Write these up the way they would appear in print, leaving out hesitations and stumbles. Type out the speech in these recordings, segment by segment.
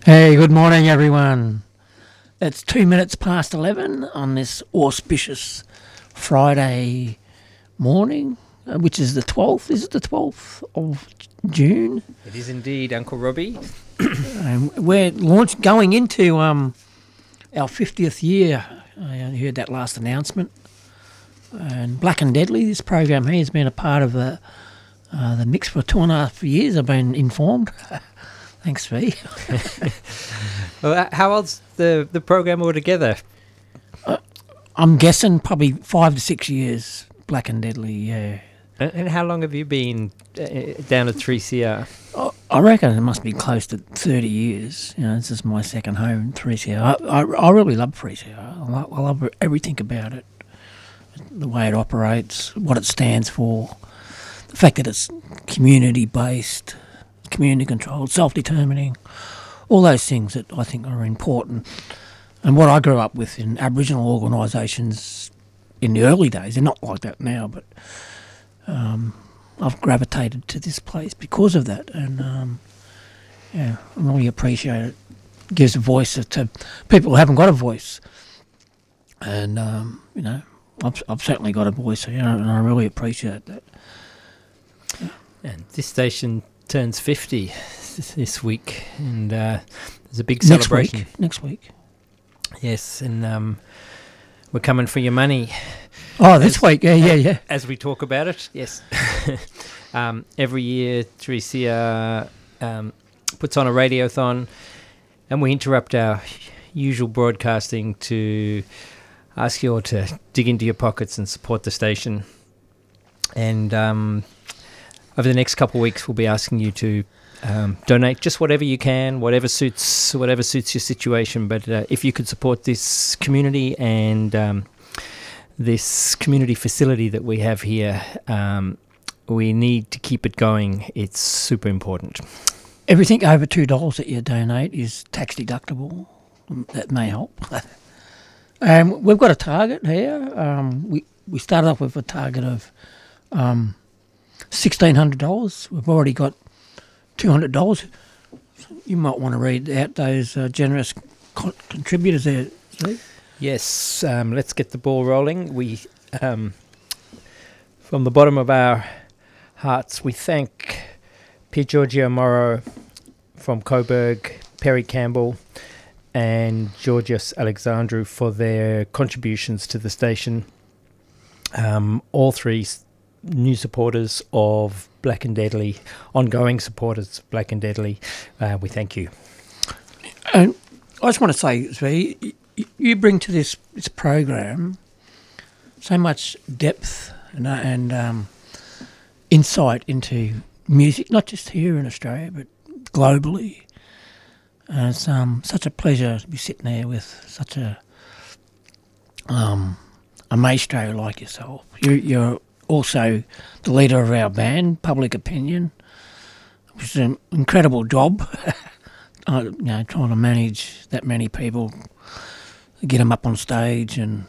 Hey, good morning, everyone. It's 2 minutes past 11 on this auspicious Friday morning, which is the 12th. Is it the 12th of June? It is indeed, Uncle Robbie. We're going into our 50th year. I heard that last announcement. And Black and Deadly, this program here, has been a part of the mix for 2.5 years, I've been informed. Thanks, V. Well, how old's the program altogether? I'm guessing probably 5 to 6 years, Black and Deadly, yeah. And how long have you been down at 3CR? I reckon it must be close to 30 years. You know, this is my second home, 3CR. I really love 3CR. I love everything about it. The way it operates, what it stands for, the fact that it's community-based, community-controlled, self-determining, all those things that I think are important. And what I grew up with in Aboriginal organisations in the early days, they're not like that now, but I've gravitated to this place because of that. And, I really appreciate it. It gives a voice to people who haven't got a voice. And, I've certainly got a voice, and I really appreciate that. And this station turns 50 this week, and there's a big celebration. Next week. Yes, and we're coming for your money. Oh, this week, yeah. As we talk about it, yes. Every year, 3CR puts on a radiothon, and we interrupt our usual broadcasting to ask you all to dig into your pockets and support the station. And over the next couple of weeks, we'll be asking you to donate just whatever you can, whatever suits your situation. But if you could support this community and this community facility that we have here, we need to keep it going. It's super important. Everything over $2 that you donate is tax deductible. That may help. We've got a target here. We started off with a target of $1,600. We've already got $200. You might want to read out those generous contributors there, Steve. Yes, let's get the ball rolling. We, from the bottom of our hearts, we thank Pier Giorgio Morrow from Coburg, Perry Campbell, and Georgios Alexandrou for their contributions to the station. All three new supporters of Black and Deadly, ongoing supporters of Black and Deadly, we thank you. And I just want to say, Zvi, you bring to this program so much depth and insight into music, not just here in Australia, but globally. It's such a pleasure to be sitting there with such a maestro like yourself. You're also the leader of our band, Public Opinion, which is an incredible job. Trying to manage that many people, get them up on stage, and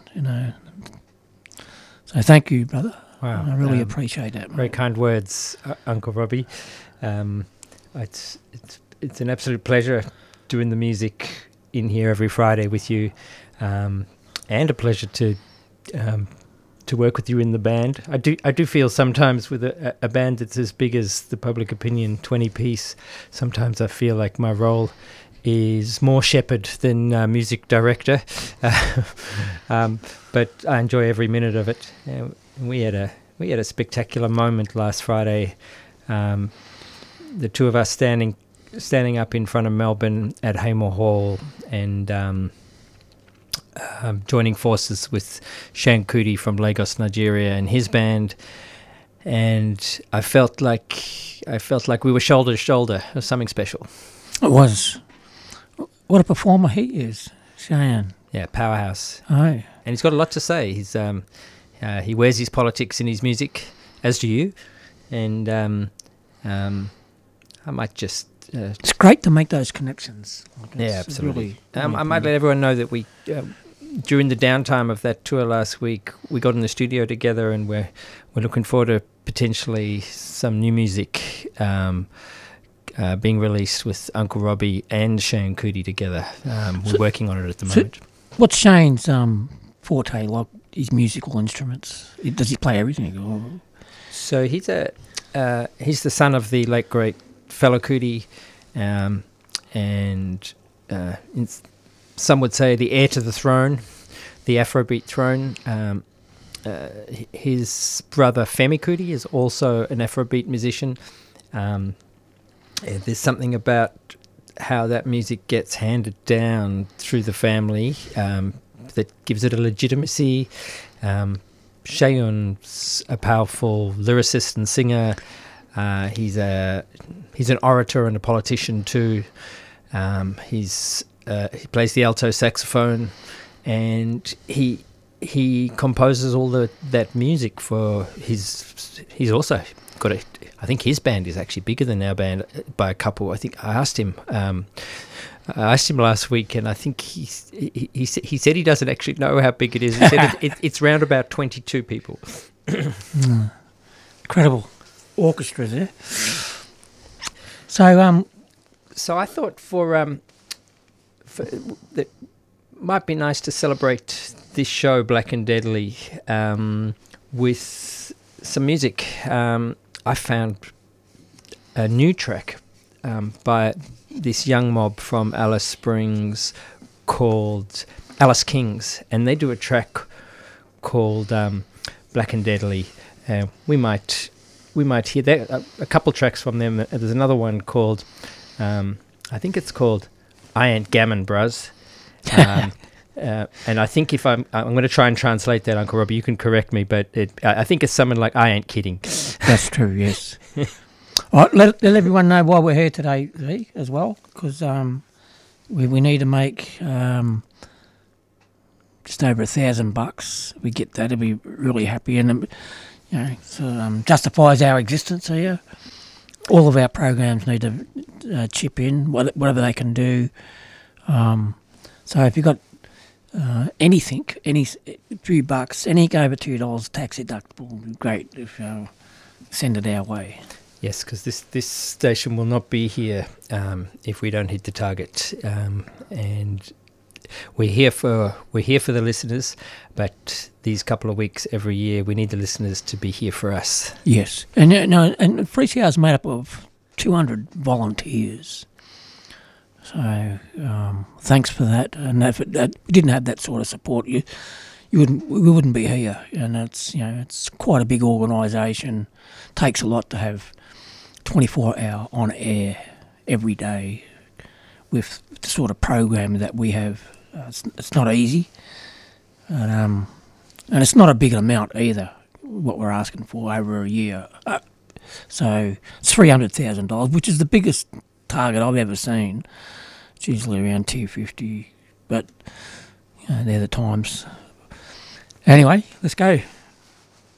So thank you, brother. Wow, I really appreciate that. Very kind words, Uncle Robbie. It's an absolute pleasure doing the music in here every Friday with you, and a pleasure to work with you in the band. I do feel sometimes with a band that's as big as the Public Opinion 20-piece, sometimes I feel like my role is more shepherd than music director, but I enjoy every minute of it. We had a spectacular moment last Friday. The two of us standing up in front of Melbourne at Haymore Hall and joining forces with Shan Kuti from Lagos, Nigeria, and his band, and I felt like we were shoulder to shoulder. It was something special. It was. What a performer he is, Shan. Yeah, powerhouse. Oh. And he's got a lot to say. He's he wears his politics in his music, as do you, and I might just. It's great to make those connections. Yeah, absolutely. Really I might let everyone know that we, during the downtime of that tour last week, we got in the studio together, and we're looking forward to potentially some new music being released with Uncle Robbie and Shane Cootie together. We're working on it at the moment. What's Shane's forte, like his musical instruments? Does he play everything? Or? So he's the son of the late great Fela Kuti, and some would say the heir to the throne, the Afrobeat throne. His brother Femi Kuti is also an Afrobeat musician. There's something about how that music gets handed down through the family that gives it a legitimacy. Shayun's a powerful lyricist and singer. He's an orator and a politician too. He plays the alto saxophone, and he composes all that music for his. He's also got I think his band is actually bigger than our band by a couple. I think I asked him. I asked him last week, and I think he said he doesn't actually know how big it is. He said it's round about 22 people. Incredible orchestra there. So I thought for that might be nice to celebrate this show, Black and Deadly, with some music. I found a new track by this young mob from Alice Springs called Alice Kings, and they do a track called Black and Deadly. We might hear that, a couple tracks from them. There's another one called I think it's called I Ain't Gammon Bruz. And I think if I'm going to try and translate that, Uncle Robbie, you can correct me, but I think it's something like I ain't kidding. That's true, yes. All right, let everyone know why we're here today, Lee, as well, because we need to make just over $1,000. We get that, we'll be really happy, and justifies our existence here. All of our programs need to chip in, whatever they can do. So if you've got anything, any few bucks, anything over $2, tax deductible, would be great if you send it our way. Yes, because this station will not be here if we don't hit the target, and we're here for the listeners. But these couple of weeks every year, we need the listeners to be here for us. Yes, and 3CR is made up of 200 volunteers. So thanks for that. And if we didn't have that sort of support, we wouldn't be here. And it's quite a big organisation. Takes a lot to have 24-hour on air every day with the sort of program that we have. It's not easy, and it's not a big amount either. What we're asking for over a year, so it's $300,000, which is the biggest target I've ever seen. It's usually around $250, but they're the times. Anyway, let's go.